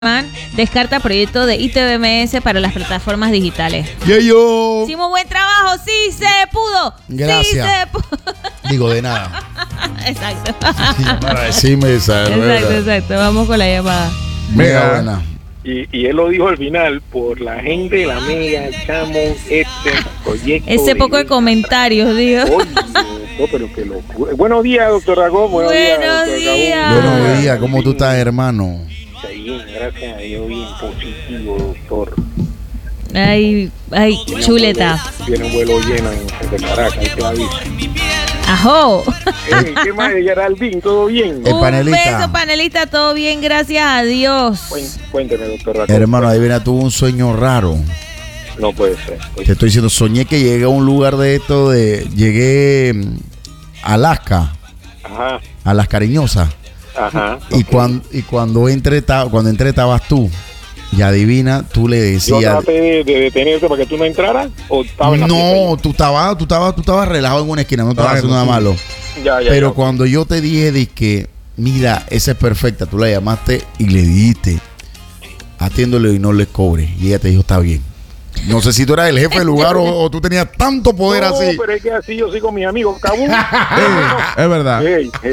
Descarta proyecto de ITBMS para las plataformas digitales. Yo. Hicimos buen trabajo, sí se pudo. Gracias. Sí se pudo. Digo, de nada. Exacto. Sí, para decirme esa. Exacto. Vamos con la llamada. Mega buena. Y él lo dijo al final, por la gente de la Mega, echamos este proyecto. Ese poco de comentarios, digo. Oye, no, pero que locura. Buenos días, doctor Ragón. Buenos días. ¿Cómo tú estás, hermano? Bien, gracias a Dios, bien positivo, doctor. Ay, chuleta. Tiene un vuelo lleno de Caracas, ahí te aviso. ¡Ajo! ¿Qué más, Geraldine? ¿Todo bien? El panelista. Un beso, panelista, todo bien, gracias a Dios. Cuénteme, doctor Ragón. Hermano, adivina, tuve un sueño raro. No puede ser. Te estoy diciendo, soñé que llegué a un lugar de esto, llegué a Alaska. Ajá. A Las Cariñosas. Ajá. Y cuando entré estabas tú. Y adivina, tú le decías. ¿Yo traté de detenerte para que tú no entraras? ¿O estabas en la No, tú estabas relajado en una esquina, no estabas haciendo nada malo. Pero cuando yo te dije que, mira, esa es perfecta, tú la llamaste y le dijiste, atiéndole y no le cobres. Y ella te dijo, está bien. No sé si tú eras el jefe del lugar o tú tenías tanto poder así. No, pero es que así yo sigo con mis amigos. Cabú. Es verdad.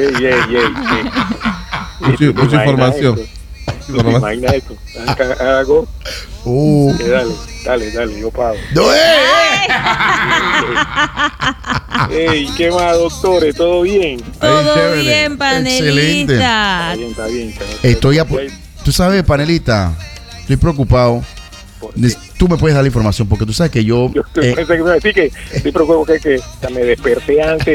Mucha información. Imagina esto. Hago. Dale, yo pago. ¿Qué más, doctores? ¿Todo bien? Todo bien, panelista. Está bien. Tú sabes, panelista, estoy preocupado. Tú me puedes dar la información porque tú sabes que yo pensé que me iba a decir que estoy preocupado que me desperté antes.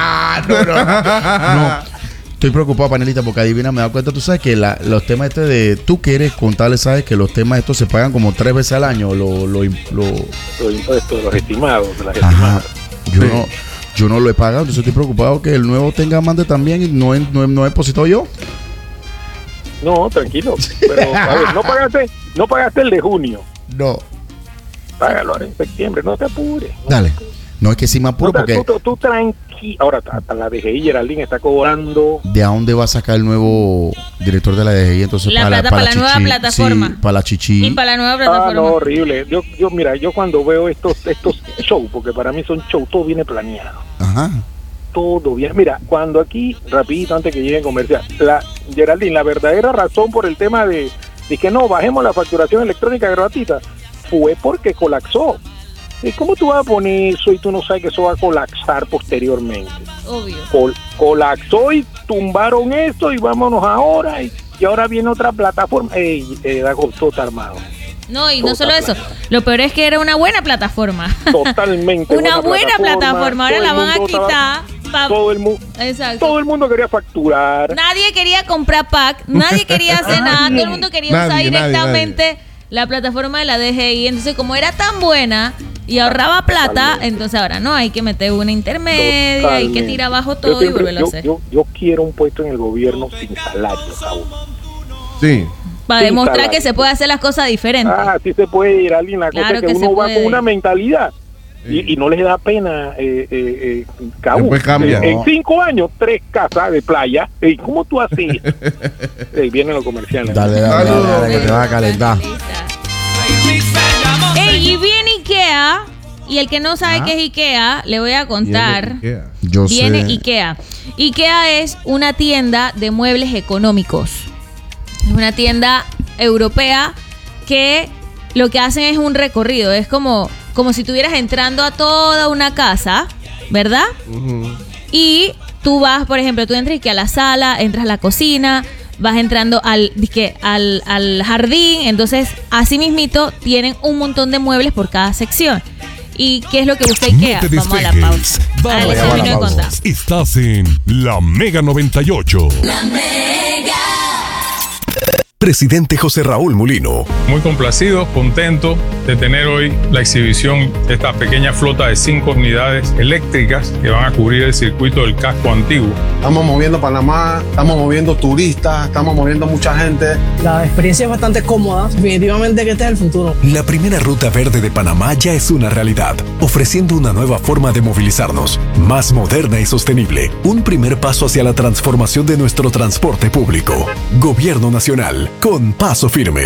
No. Estoy preocupado, panelista, porque adivina, me da cuenta, tú sabes que los temas tú que eres contable, sabes que los temas estos se pagan como 3 veces al año, los impuestos, los estimados, las estimadas. Yo no lo he pagado, entonces estoy preocupado que el nuevo tenga mande también y no he depositado yo. No, tranquilo, pero a ver, no pagaste el de junio. No. Págalo en septiembre, no te apures. Dale. No, es que sí me apuro porque... Tú tranquilo. Ahora, hasta la DGI, Geraldine, está cobrando... ¿De dónde va a sacar el nuevo director de la DGI? Entonces, para la nueva plataforma. Sí, para la chichi. Y para la nueva plataforma. No, horrible. Yo cuando veo estos shows, porque para mí son shows, todo viene planeado. Ajá. Todo bien. Mira, cuando aquí, rapidito, antes que lleguen comercial, Geraldine, la verdadera razón por el tema de que no, bajemos la facturación electrónica gratuita, fue porque colapsó. ¿Cómo tú vas a poner eso y tú no sabes que eso va a colapsar posteriormente? Obvio. Colapsó y tumbaron esto y vámonos ahora y ahora viene otra plataforma. Todo está armado. No, y no solo eso. Lo peor es que era una buena plataforma. Totalmente. Una buena plataforma. Ahora la van a quitar. Todo el mundo. Exacto. Todo el mundo quería facturar. Nadie quería comprar pack. Nadie quería hacer nada. Todo el mundo quería usar directamente la plataforma de la DGI. Entonces, como era tan buena y ahorraba plata, entonces ahora no, hay que meter una intermedia, Totalmente. hay que tirar abajo todo y volverlo a hacer. Yo quiero un puesto en el gobierno sin salario, cabrón. Sí. Para demostrar que se puede hacer las cosas diferentes. Sí se puede ir, alguien. La Claro cosa es que uno va con una mentalidad y no les da pena. Después cambia. En 5 años, 3 casas de playa. ¿Cómo tú haces? Vienen los comerciales. Dale, que te va a calentar. Y viene IKEA, y el que no sabe qué es IKEA, le voy a contar. Viene IKEA. IKEA es una tienda de muebles económicos. Es una tienda europea que lo que hacen es un recorrido. Es como si estuvieras entrando a toda una casa, ¿verdad? Uh-huh. Y tú vas, por ejemplo, tú entras a la sala, entras a la cocina, vas entrando al jardín. Entonces, así mismito, tienen un montón de muebles por cada sección. ¿Y qué es lo que busca IKEA? No te Vamos a la pausa. Estás en La Mega 98. La Mega. Presidente José Raúl Mulino. Muy complacido, contento de tener hoy la exhibición de esta pequeña flota de 5 unidades eléctricas que van a cubrir el circuito del casco antiguo. Estamos moviendo Panamá, estamos moviendo turistas, estamos moviendo mucha gente. La experiencia es bastante cómoda, definitivamente que este es el futuro. La primera ruta verde de Panamá ya es una realidad, ofreciendo una nueva forma de movilizarnos, más moderna y sostenible. Un primer paso hacia la transformación de nuestro transporte público. Gobierno Nacional. con Paso Firme.